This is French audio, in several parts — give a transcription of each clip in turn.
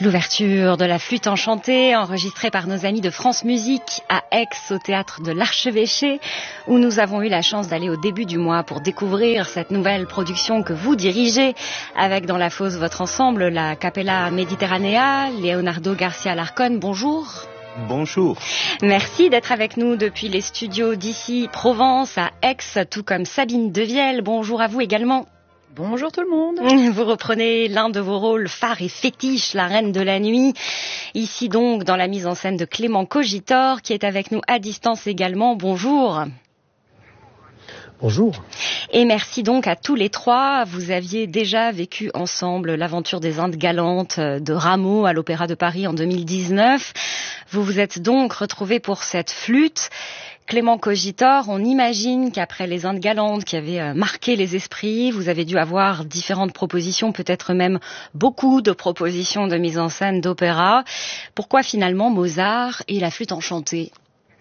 L'ouverture de la flûte enchantée, enregistrée par nos amis de France Musique à Aix, au théâtre de l'Archevêché, où nous avons eu la chance d'aller au début du mois pour découvrir cette nouvelle production que vous dirigez, avec dans la fosse votre ensemble, la Capella Mediterranea, Leonardo Garcia Alarcón. Bonjour. Bonjour. Merci d'être avec nous depuis les studios d'ici Provence à Aix, tout comme Sabine Devielle. Bonjour à vous également. Bonjour tout le monde. Vous reprenez l'un de vos rôles phares et fétiches, la Reine de la Nuit. Ici donc dans la mise en scène de Clément Cogitor, qui est avec nous à distance également. Bonjour. Bonjour. Et merci donc à tous les trois. Vous aviez déjà vécu ensemble l'aventure des Indes galantes de Rameau à l'Opéra de Paris en 2019. Vous vous êtes donc retrouvés pour cette flûte. Clément Cogitor, on imagine qu'après les Indes galantes qui avaient marqué les esprits, vous avez dû avoir différentes propositions, peut-être même beaucoup de propositions de mise en scène d'opéra. Pourquoi finalement Mozart et la flûte enchantée ?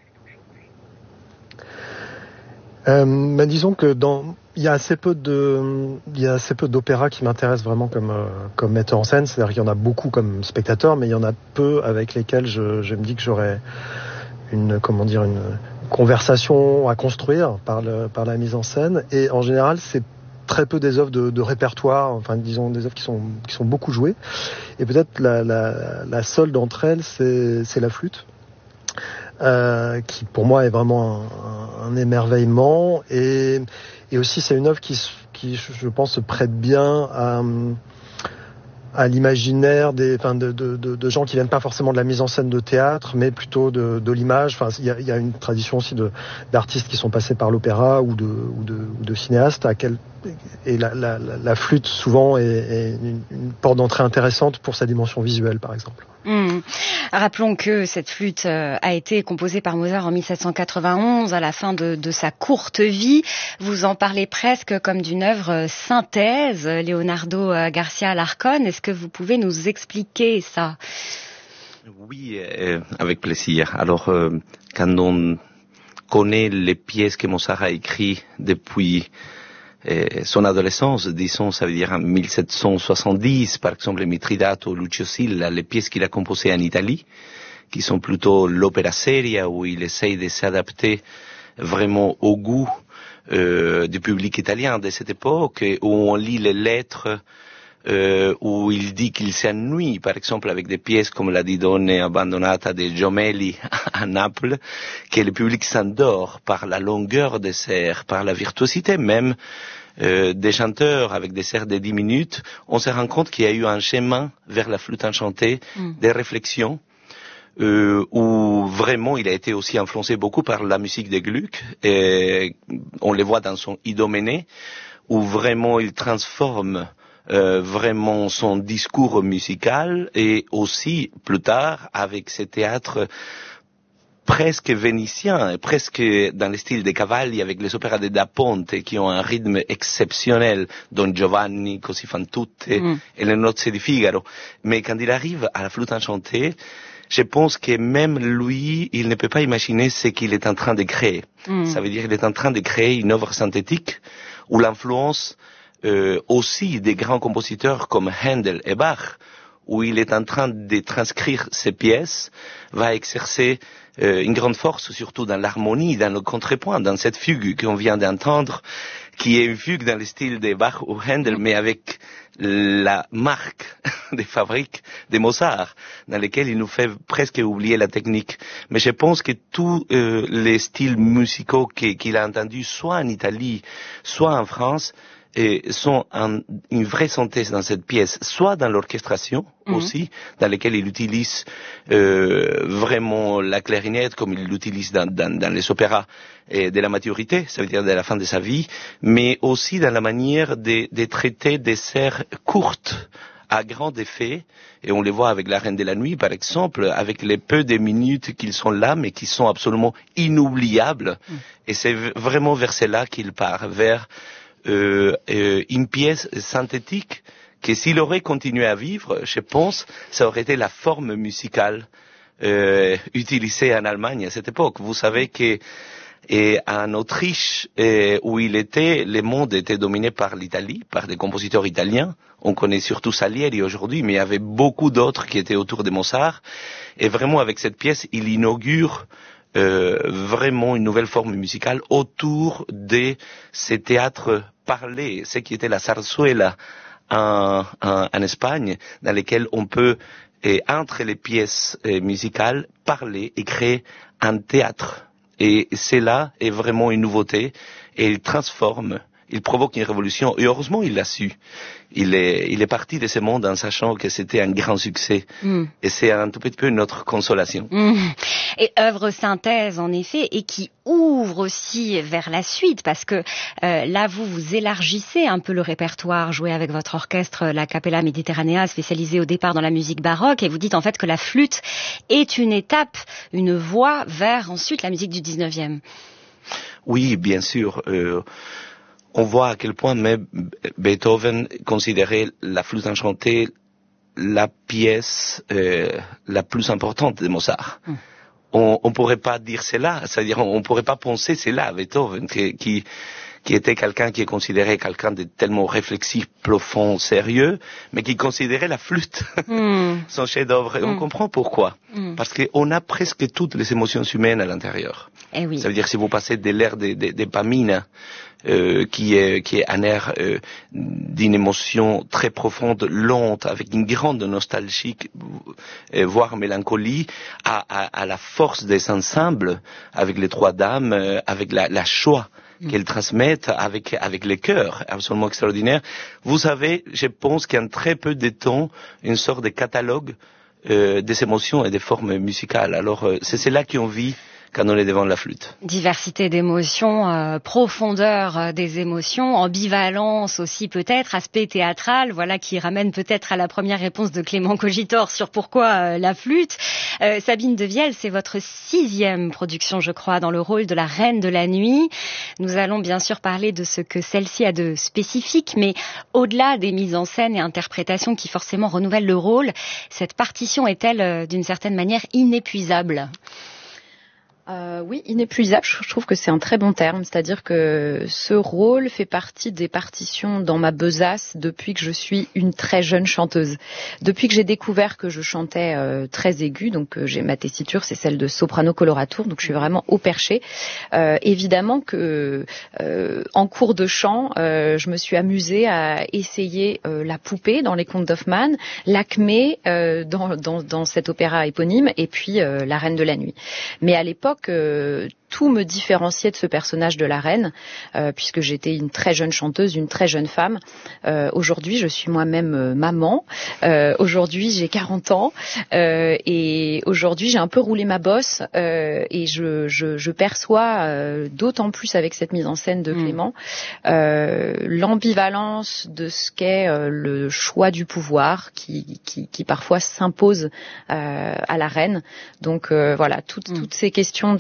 Disons que il y a assez peu d'opéras qui m'intéressent vraiment comme metteur en scène. C'est-à-dire qu'il y en a beaucoup comme spectateur, mais il y en a peu avec lesquels je me dis que j'aurais une conversation à construire par la mise en scène. Et en général, c'est très peu des œuvres de répertoire, enfin disons des œuvres qui sont beaucoup jouées. Et peut-être la seule d'entre elles, c'est la flûte. Qui pour moi est vraiment un émerveillement, et aussi c'est une œuvre qui je pense se prête bien à l'imaginaire de gens qui viennent pas forcément de la mise en scène de théâtre, mais plutôt de l'image. Enfin, il y a une tradition aussi d'artistes qui sont passés par l'opéra ou de cinéastes et la flûte souvent est une porte d'entrée intéressante pour sa dimension visuelle, par exemple. Rappelons que cette flûte a été composée par Mozart en 1791, à la fin de sa courte vie. Vous en parlez presque comme d'une œuvre synthèse, Leonardo Garcia Alarcón. Est-ce que vous pouvez nous expliquer ça ? Oui, avec plaisir. Alors, quand on connaît les pièces que Mozart a écrites depuis son adolescence, disons, ça veut dire en 1770, par exemple, Mitridato, Lucio Silla, les pièces qu'il a composées en Italie, qui sont plutôt l'opéra seria, où il essaye de s'adapter vraiment au goût du public italien de cette époque, où on lit les lettres, où il dit qu'il s'ennuie, par exemple, avec des pièces comme la Didone abbandonata de Jommelli à Naples, que le public s'endort par la longueur des airs, par la virtuosité même des chanteurs avec des airs de 10 minutes. On se rend compte qu'il y a eu un chemin vers la flûte enchantée, des réflexions, où vraiment il a été aussi influencé beaucoup par la musique de Gluck, et on le voit dans son Idoménée, où vraiment il transforme vraiment son discours musical, et aussi plus tard avec ce théâtre presque vénitien, presque dans le style de Cavalli, avec les opéras de Da Ponte qui ont un rythme exceptionnel, Don Giovanni, Così fan tutte et les Nozze di Figaro. Mais quand il arrive à la flûte enchantée, je pense que même lui, il ne peut pas imaginer ce qu'il est en train de créer. Ça veut dire qu'il est en train de créer une œuvre synthétique où l'influence aussi des grands compositeurs comme Handel et Bach, où il est en train de transcrire ses pièces, va exercer une grande force, surtout dans l'harmonie, dans le contrepoint, dans cette fugue qu'on vient d'entendre, qui est une fugue dans le style de Bach ou Handel, mais avec la marque de fabrique de Mozart, dans lequel il nous fait presque oublier la technique. Mais je pense que tous les styles musicaux qu'il a entendus, soit en Italie, soit en France, sont une vraie synthèse dans cette pièce, soit dans l'orchestration aussi, dans laquelle il utilise vraiment la clarinette comme il l'utilise dans les opéras de la maturité, ça veut dire de la fin de sa vie, mais aussi dans la manière de traiter des airs courtes à grand effet, et on les voit avec la Reine de la Nuit par exemple, avec les peu de minutes qu'ils sont là, mais qui sont absolument inoubliables, et c'est vraiment vers cela qu'il part, vers une pièce synthétique que s'il aurait continué à vivre, je pense, ça aurait été la forme musicale utilisée en Allemagne à cette époque. Vous savez que Et en Autriche, où il était, le monde était dominé par l'Italie, par des compositeurs italiens. On connaît surtout Salieri aujourd'hui, mais il y avait beaucoup d'autres qui étaient autour de Mozart. Et vraiment, avec cette pièce, il inaugure vraiment une nouvelle forme musicale autour de ces théâtres parlés, ce qui était la zarzuela en Espagne, dans lesquels on peut, entre les pièces musicales, parler et créer un théâtre. Et cela est vraiment une nouveauté, et il transforme, il provoque une révolution, et heureusement il l'a su. Il est parti de ce monde en sachant que c'était un grand succès, et c'est un tout petit peu notre consolation. Et œuvre synthèse en effet, et qui ouvre aussi vers la suite, parce que là vous élargissez un peu le répertoire, joué avec votre orchestre, la Capella Mediterranea, spécialisé au départ dans la musique baroque, et vous dites en fait que la flûte est une étape, une voie vers ensuite la musique du 19e. Oui, bien sûr. On voit à quel point même Beethoven considérait la flûte enchantée la pièce la plus importante de Mozart. On pourrait pas dire cela, c'est-à-dire on pourrait pas penser cela, Beethoven, qui était quelqu'un qui est considéré quelqu'un de tellement réflexif, profond, sérieux, mais qui considérait la flûte son chef-d'œuvre. Et on comprend pourquoi. Parce qu'on a presque toutes les émotions humaines à l'intérieur. Eh oui. Ça veut dire si vous passez de l'air des Pamina, qui est un air d'une émotion très profonde, lente, avec une grande nostalgie, voire mélancolie, à la force des ensembles, avec les trois dames, avec la joie qu'elles transmettent avec les chœurs absolument extraordinaires. Vous avez, je pense qu'en très peu de temps, une sorte de catalogue des émotions et des formes musicales. Alors c'est cela qu'on vit quand on est devant la flûte. Diversité d'émotions, profondeur des émotions, ambivalence aussi peut-être, aspect théâtral, voilà qui ramène peut-être à la première réponse de Clément Cogitor sur pourquoi la flûte. Sabine Devielle, c'est votre 6e production, je crois, dans le rôle de la Reine de la Nuit. Nous allons bien sûr parler de ce que celle-ci a de spécifique, mais au-delà des mises en scène et interprétations qui forcément renouvellent le rôle, cette partition est-elle d'une certaine manière inépuisable ? Oui, inépuisable, je trouve que c'est un très bon terme, c'est-à-dire que ce rôle fait partie des partitions dans ma besace depuis que je suis une très jeune chanteuse. Depuis que j'ai découvert que je chantais très aiguë, donc j'ai ma tessiture, c'est celle de soprano coloratura, donc je suis vraiment au perché. Évidemment que en cours de chant, je me suis amusée à essayer la poupée dans les contes d'Hoffmann, l'Acmé dans cet opéra éponyme, et puis la Reine de la Nuit. Mais à l'époque, tout me différenciait de ce personnage de la reine, puisque j'étais une très jeune chanteuse, une très jeune femme. Aujourd'hui, je suis moi-même maman. Aujourd'hui, j'ai 40 ans. Et aujourd'hui, j'ai un peu roulé ma bosse. Et je perçois, d'autant plus avec cette mise en scène de Clément, l'ambivalence de ce qu'est le choix du pouvoir qui parfois s'impose à la reine. Donc voilà, toutes ces questions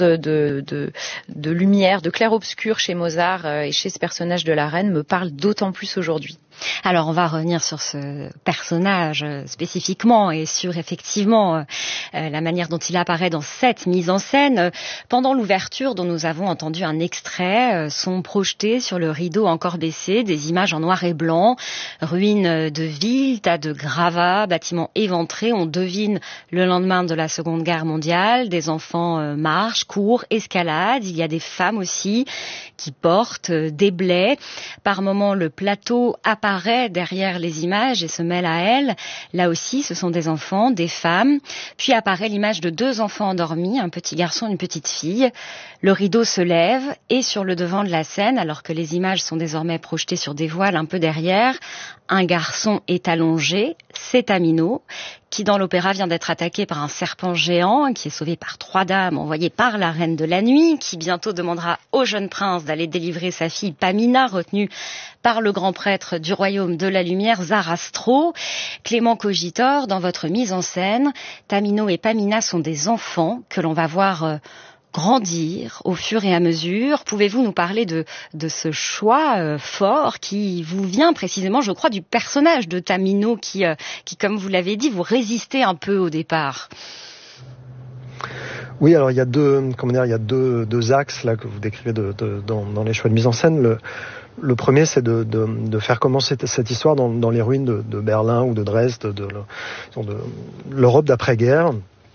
de lumière, de clair-obscur chez Mozart et chez ce personnage de la reine me parlent d'autant plus aujourd'hui. Alors on va revenir sur ce personnage spécifiquement et sur effectivement la manière dont il apparaît dans cette mise en scène. Pendant l'ouverture dont nous avons entendu un extrait, sont projetées sur le rideau encore baissé des images en noir et blanc, ruines de villes, tas de gravats, bâtiments éventrés. On devine le lendemain de la Seconde Guerre mondiale, des enfants marchent, courent, escaladent. Il y a des femmes aussi qui portent des blés. Par moments, le plateau apparaît derrière les images et se mêle à elles. Là aussi, ce sont des enfants, des femmes. Puis apparaît l'image de 2 enfants endormis, un petit garçon et une petite fille. Le rideau se lève et sur le devant de la scène, alors que les images sont désormais projetées sur des voiles un peu derrière, un garçon est allongé, c'est Tamino, qui dans l'opéra vient d'être attaqué par un serpent géant, qui est sauvé par 3 dames envoyées par la Reine de la Nuit, qui bientôt demandera au jeune prince d'aller délivrer sa fille Pamina, retenue par le grand prêtre du royaume de la lumière, Zarastro. Clément Cogitor, dans votre mise en scène, Tamino et Pamina sont des enfants que l'on va voir grandir au fur et à mesure. Pouvez-vous nous parler de ce choix fort qui vous vient précisément, je crois, du personnage de Tamino qui, comme vous l'avez dit, vous résistez un peu au départ? Oui, alors il y a deux axes là que vous décrivez dans les choix de mise en scène. Le premier, c'est de faire commencer cette histoire dans les ruines de Berlin ou de Dresde, de l'Europe d'après-guerre.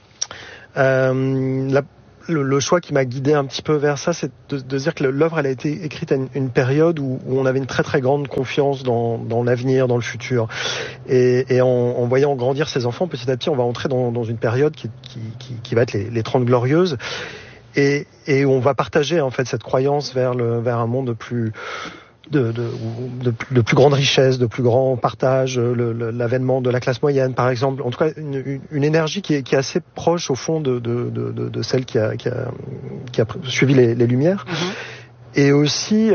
Le choix qui m'a guidé un petit peu vers ça, c'est de dire que l'œuvre, elle a été écrite à une période où on avait une très très grande confiance dans l'avenir, dans le futur. Et en voyant grandir ces enfants, petit à petit, on va entrer dans une période qui va être les 30 Glorieuses. Et on va partager en fait cette croyance vers un monde de plus grande richesse, de plus grand partage, l'avènement de la classe moyenne, par exemple. En tout cas, une énergie qui est assez proche au fond de celle qui a suivi les Lumières. Mm-hmm. Et aussi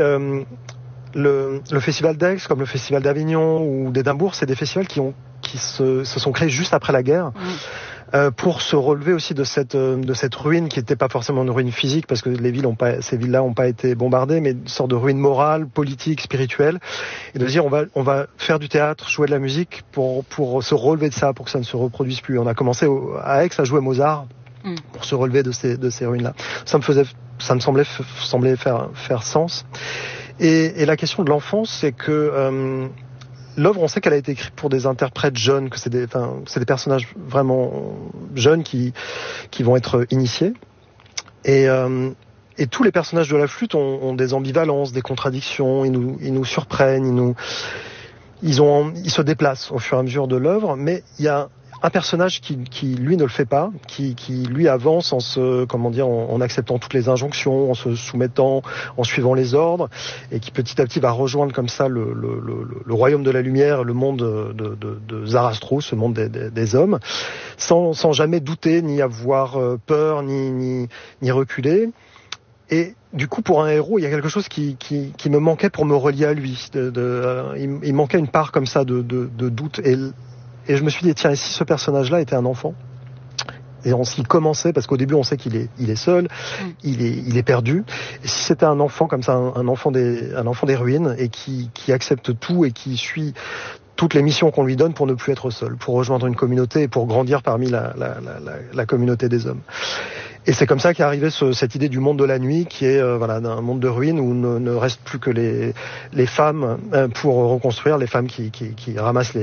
le festival d'Aix, comme le festival d'Avignon ou d'Édimbourg, c'est des festivals qui se sont créés juste après la guerre. Mm. Pour se relever aussi de cette ruine qui n'était pas forcément une ruine physique, parce que ces villes-là n'ont pas été bombardées, mais une sorte de ruine morale, politique, spirituelle, et de dire on va faire du théâtre, jouer de la musique pour se relever de ça, pour que ça ne se reproduise plus. On a commencé à Aix à jouer Mozart pour se relever de ces ruines-là. Ça me semblait faire sens. Et la question de l'enfance, c'est que l'œuvre, on sait qu'elle a été écrite pour des interprètes jeunes, que c'est des personnages vraiment jeunes qui vont être initiés. Et tous les personnages de la flûte ont des ambivalences, des contradictions. Ils nous surprennent, ils se déplacent au fur et à mesure de l'œuvre. Mais il y a un personnage qui lui ne le fait pas, qui lui avance en acceptant toutes les injonctions, en se soumettant, en suivant les ordres, et qui petit à petit va rejoindre comme ça le royaume de la lumière, le monde de Zarastro, ce monde des hommes, sans jamais douter, ni avoir peur, ni reculer. Et du coup, pour un héros, il y a quelque chose qui me manquait pour me relier à lui. Il manquait une part comme ça de doute. Et je me suis dit, tiens, et si ce personnage-là était un enfant? Et on s'y commençait, parce qu'au début, on sait qu'il est seul, il est perdu. Et si c'était un enfant comme ça, un enfant des ruines, et qui accepte tout et qui suit toutes les missions qu'on lui donne pour ne plus être seul, pour rejoindre une communauté et pour grandir parmi la communauté des hommes. Et c'est comme ça qu'est arrivée cette idée du monde de la nuit, qui est un monde de ruines où ne reste plus que les femmes pour reconstruire, les femmes qui ramassent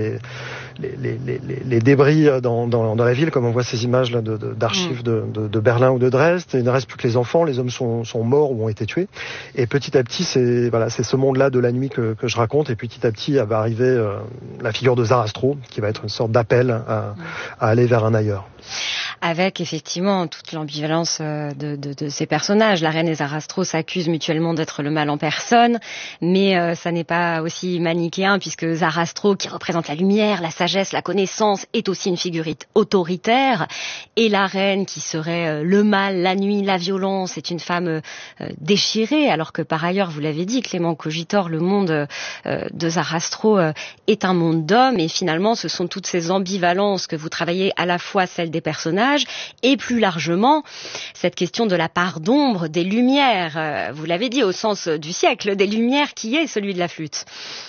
les débris dans la ville, comme on voit ces images là d'archives de Berlin ou de Dresde. Il ne reste plus que les enfants, les hommes sont morts ou ont été tués. Et petit à petit, c'est ce monde-là de la nuit que je raconte. Et petit à petit, va arriver la figure de Zarastro, qui va être une sorte d'appel à aller vers un ailleurs. Avec effectivement toute l'ambivalence de ces personnages. La reine et Zarastro s'accusent mutuellement d'être le mal en personne, mais ça n'est pas aussi manichéen, puisque Zarastro, qui représente la lumière, la sagesse, la connaissance, est aussi une figure autoritaire, et la reine, qui serait le mal, la nuit, la violence, est une femme déchirée, alors que par ailleurs, vous l'avez dit, Clément Cogitor, le monde de Zarastro est un monde d'hommes, et finalement ce sont toutes ces ambivalences que vous travaillez, à la fois celles des personnages, et plus largement cette question de la part d'ombre des lumières, vous l'avez dit, au sens du siècle des lumières, qui est celui de la flûte.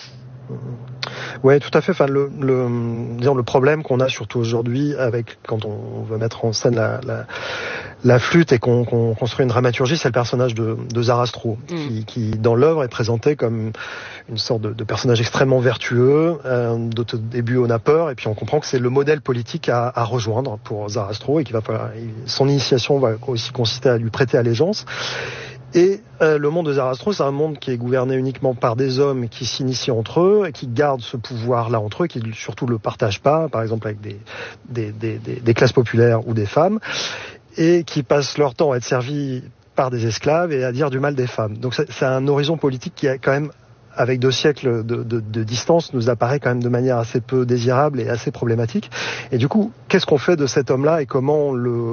Oui, tout à fait. Enfin, le problème qu'on a surtout aujourd'hui, quand on veut mettre en scène la flûte et qu'on construit une dramaturgie, c'est le personnage de Zarastro, qui dans l'œuvre est présenté comme une sorte de personnage extrêmement vertueux, de début on a peur, et puis on comprend que c'est le modèle politique à rejoindre pour Zarastro, et son initiation va aussi consister à lui prêter allégeance. Et le monde de Zarastro, c'est un monde qui est gouverné uniquement par des hommes qui s'initient entre eux et qui gardent ce pouvoir-là entre eux, qui surtout le partagent pas, par exemple avec des classes populaires ou des femmes, et qui passent leur temps à être servis par des esclaves et à dire du mal des femmes. Donc c'est un horizon politique qui a quand même, avec 2 siècles de distance, nous apparaît quand même de manière assez peu désirable et assez problématique. Et du coup, qu'est-ce qu'on fait de cet homme-là et comment on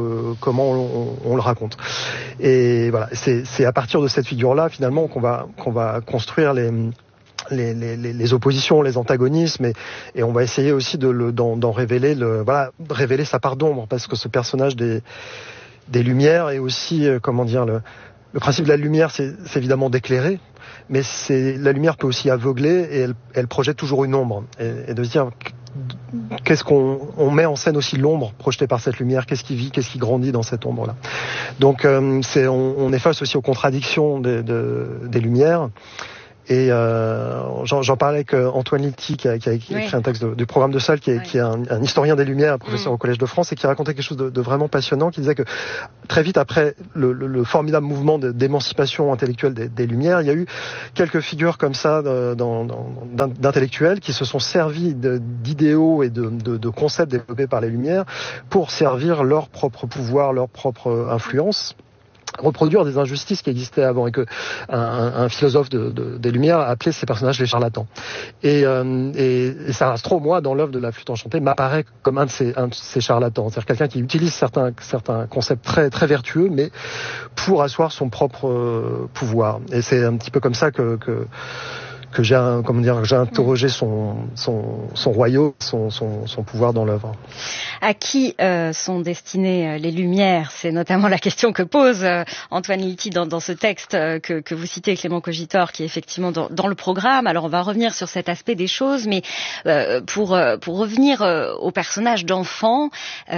le raconte? Et voilà, c'est à partir de cette figure-là, finalement, qu'on va construire les oppositions, les antagonismes, et on va essayer aussi d'en révéler révéler sa part d'ombre, parce que ce personnage des Lumières est aussi, le principe de la lumière, c'est évidemment d'éclairer, mais la lumière peut aussi aveugler et elle projette toujours une ombre. Et de se dire, qu'est-ce qu'on met en scène aussi l'ombre projetée par cette lumière, qu'est-ce qui vit, qu'est-ce qui grandit dans cette ombre-là. Donc on est face aussi aux contradictions des lumières. Et j'en parlais avec Antoine Lilti qui a écrit un texte du programme de salle qui est un historien des Lumières, un professeur au Collège de France, et qui racontait quelque chose de vraiment passionnant, qui disait que très vite après le formidable mouvement d'émancipation intellectuelle des Lumières, il y a eu quelques figures comme ça d'intellectuels qui se sont servis d'idéaux et de concepts développés par les Lumières pour servir leur propre pouvoir, leur propre influence, reproduire des injustices qui existaient avant, et que un philosophe des Lumières appelait ces personnages les charlatans. Et Sarastro, moi, dans l'œuvre de La Flûte enchantée, m'apparaît comme un de ces charlatans, c'est-à-dire quelqu'un qui utilise certains concepts très très vertueux, mais pour asseoir son propre pouvoir. Et c'est un petit peu comme ça que j'ai interrogé son royaume, son pouvoir dans l'œuvre. À qui sont destinées les Lumières? C'est notamment la question que pose Antoine Lilti dans ce texte que vous citez, Clément Cogitor, qui est effectivement dans le programme. Alors on va revenir sur cet aspect des choses, mais pour revenir aux personnages d'enfants,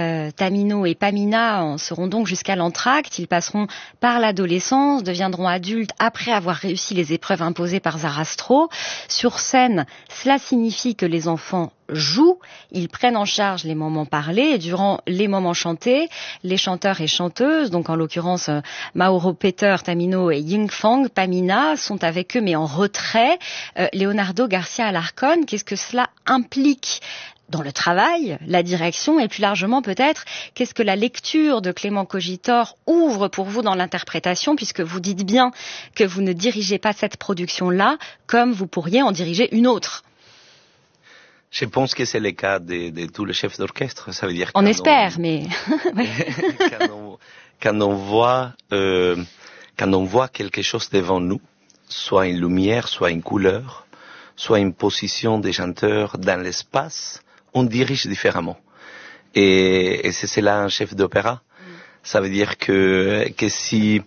Tamino et Pamina en seront donc jusqu'à l'entracte. Ils passeront par l'adolescence, deviendront adultes après avoir réussi les épreuves imposées par Sarastro. Sur scène, cela signifie que les enfants jouent, ils prennent en charge les moments parlés, et durant les moments chantés, les chanteurs et chanteuses, donc en l'occurrence Mauro Peter, Tamino et Ying Fang, Pamina, sont avec eux mais en retrait. Leonardo Garcia Alarcón, qu'est-ce que cela implique dans le travail, la direction, et plus largement peut-être, qu'est-ce que la lecture de Clément Cogitor ouvre pour vous dans l'interprétation, puisque vous dites bien que vous ne dirigez pas cette production-là comme vous pourriez en diriger une autre? Je pense que c'est le cas de tous les chefs d'orchestre. Ça veut dire on espère, mais quand on voit quelque chose devant nous, soit une lumière, soit une couleur, soit une position des chanteurs dans l'espace, on dirige différemment. Et c'est cela un chef d'opéra. Ça veut dire que si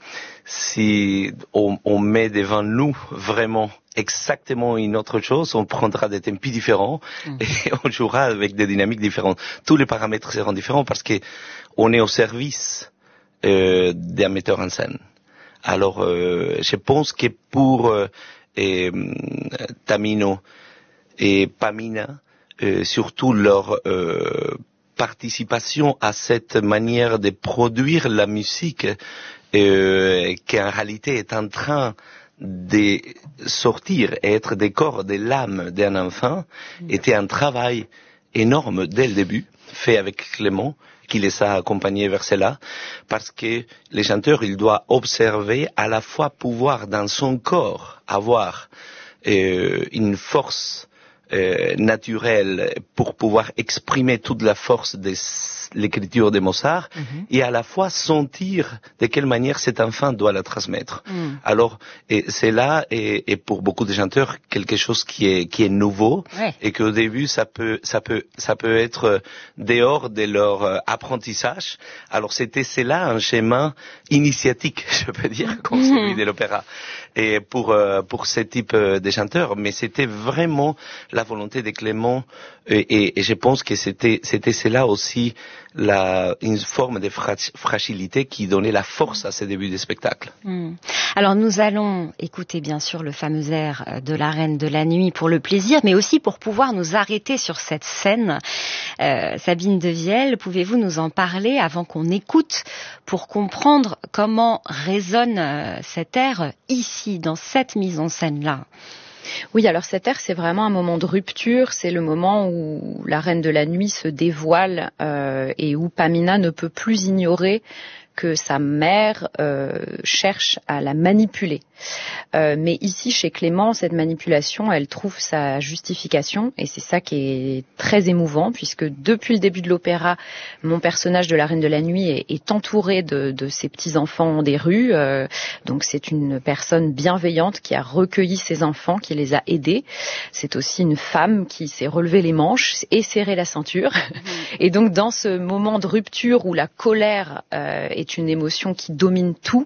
on met devant nous vraiment exactement une autre chose, on prendra des tempos différents et on jouera avec des dynamiques différentes. Tous les paramètres seront différents parce que on est au service d'un metteur en scène. Alors, je pense que pour Tamino et Pamina, surtout leur participation à cette manière de produire la musique qui en réalité est en train de sortir et être des corps de l'âme d'un enfant, était un travail énorme dès le début, fait avec Clément, qui les a accompagnés vers cela, parce que les chanteurs, ils doivent observer, à la fois pouvoir dans son corps avoir une force naturelle pour pouvoir exprimer toute la force de l'écriture de Mozart, et à la fois sentir de quelle manière cet enfant doit la transmettre. Alors, c'est là, et pour beaucoup de chanteurs, quelque chose qui est nouveau, et qu'au début, ça peut être dehors de leur apprentissage. Alors, c'était cela un chemin initiatique, je peux dire, comme celui de l'opéra, et pour ce type de chanteurs. Mais c'était vraiment la volonté de Clément, et je pense que c'était cela aussi une forme de fragilité qui donnait la force à ces débuts de spectacle. Alors nous allons écouter bien sûr le fameux air de la Reine de la Nuit pour le plaisir, mais aussi pour pouvoir nous arrêter sur cette scène. Sabine Devielle, pouvez-vous nous en parler avant qu'on écoute, pour comprendre comment résonne cet air ici, dans cette mise en scène-là? Oui, alors cet air, c'est vraiment un moment de rupture, c'est le moment où la Reine de la Nuit se dévoile et où Pamina ne peut plus ignorer que sa mère cherche à la manipuler. Mais ici, chez Clément, cette manipulation, elle trouve sa justification, et c'est ça qui est très émouvant, puisque depuis le début de l'opéra, mon personnage de la Reine de la Nuit est entouré de ces petits-enfants des rues. Donc c'est une personne bienveillante qui a recueilli ses enfants, qui les a aidés. C'est aussi une femme qui s'est relevé les manches et serré la ceinture Et donc dans ce moment de rupture où la colère est une émotion qui domine tout,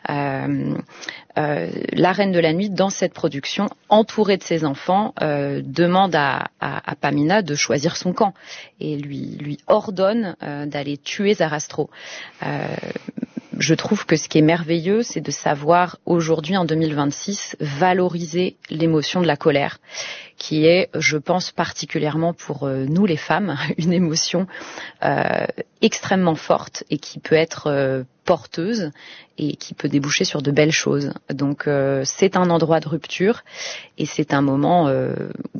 la Reine de la Nuit, dans cette production, entourée de ses enfants, demande à Pamina de choisir son camp et lui ordonne d'aller tuer Zarastro. Je trouve que ce qui est merveilleux, c'est de savoir aujourd'hui, en 2026, valoriser l'émotion de la colère, qui est, je pense, particulièrement pour nous les femmes, une émotion extrêmement forte et qui peut être porteuse et qui peut déboucher sur de belles choses. Donc c'est un endroit de rupture et c'est un moment